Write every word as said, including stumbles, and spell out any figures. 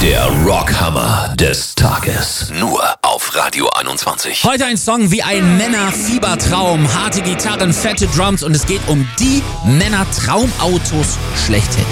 Der Rockhammer des Tages. Nur auf Radio einundzwanzig. Heute ein Song wie ein Männer-Fiebertraum. Harte Gitarren, fette Drums und es geht um die Männer-Traumautos schlechthin.